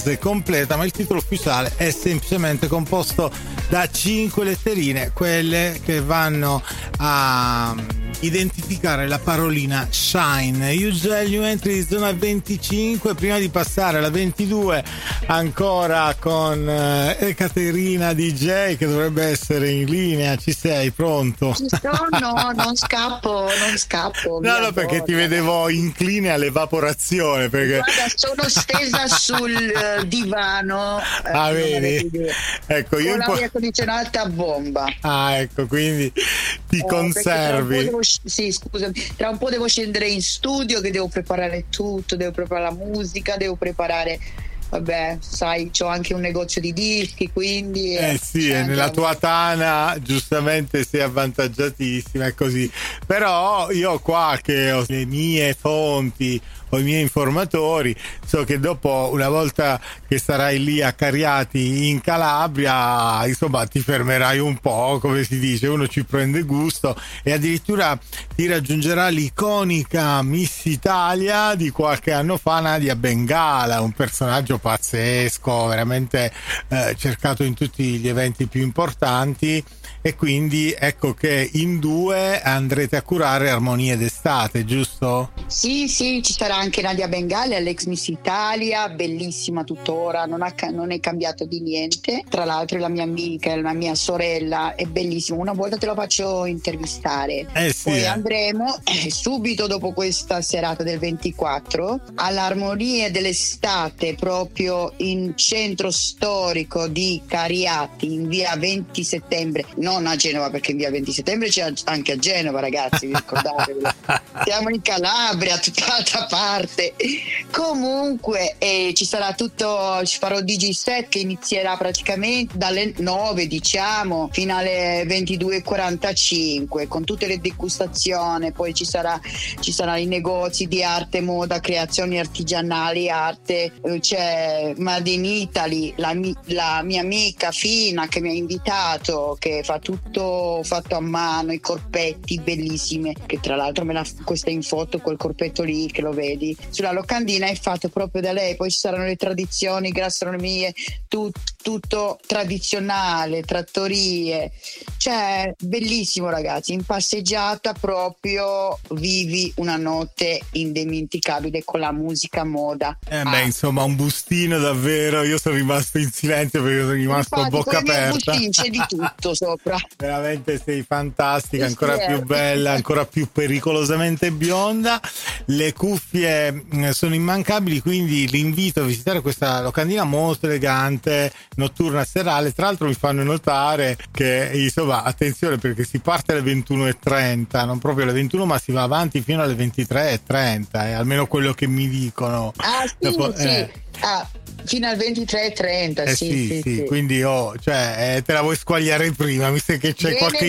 completa, ma il titolo ufficiale è semplicemente composto da 5 letterine, quelle che vanno a identificare la parolina Shine. You entri in zona 25 prima di passare alla 22 ancora con Ekaterina DJ che dovrebbe essere in linea. Ci sei? Pronto? Ci sono, non scappo. No, perché ti vedevo incline all'evaporazione, perché guarda, sono stesa sul divano. Vedi? Ecco, con io l'aria condizionata a bomba. Ecco, quindi ti conservi. Sì, scusami, tra un po' devo scendere in studio che devo preparare tutto, devo preparare la musica, devo preparare, vabbè, sai, c'ho anche un negozio di dischi, quindi sì, e nella tua tana giustamente sei avvantaggiatissima, è così. Però io qua che ho le mie fonti, ho i miei informatori, so che dopo, una volta che sarai lì a Cariati in Calabria, insomma ti fermerai un po', come si dice, uno ci prende gusto, e addirittura ti raggiungerà l'iconica Miss Italia di qualche anno fa, Nadia Bengala, un personaggio pazzesco, veramente cercato in tutti gli eventi più importanti. E quindi ecco che in 2 andrete a curare Armonie d'estate, giusto? Sì, ci sarà anche Nadia Bengali all'ex Miss Italia, bellissima tuttora, non è cambiato di niente. Tra l'altro è la mia amica, è la mia sorella, è bellissima. Una volta te lo faccio intervistare. Poi andremo subito dopo questa serata del 24 all'Armonie dell'estate, proprio in centro storico di Cariati, in via 20 settembre. Non a Genova, perché in via 20 settembre c'è anche a Genova, ragazzi, vi ricordatevelo. Siamo in Calabria, tutt'altra parte. Comunque ci sarà ci farò DJ set che inizierà praticamente dalle 9, diciamo, fino alle 22:45, con tutte le degustazioni. Poi ci saranno i negozi di arte, moda, creazioni artigianali, arte, c'è Made in Italy, la mia amica Fina che mi ha invitato, che fa tutto fatto a mano, i corpetti bellissime, che tra l'altro questa in foto, quel corpetto lì che lo vedi sulla locandina è fatto proprio da lei. Poi ci saranno le tradizioni, gastronomie, tutto tradizionale, trattorie, cioè bellissimo, ragazzi, in passeggiata proprio vivi una notte indimenticabile con la musica, moda. Insomma, un bustino davvero. Io sono rimasto in silenzio perché sono rimasto a bocca aperta. C'è di tutto sopra. Veramente sei fantastica, ancora più bella, ancora più pericolosamente bionda. Le cuffie sono immancabili, quindi l'invito a visitare questa locandina molto elegante, notturna, serale. Tra l'altro mi fanno notare che, insomma, attenzione, perché si parte alle 21:30, non proprio alle 21, ma si va avanti fino alle 23:30, è almeno quello che mi dicono. Fino al 23:30, sì. Quindi te la vuoi squagliare prima, mi sa che c'è qualche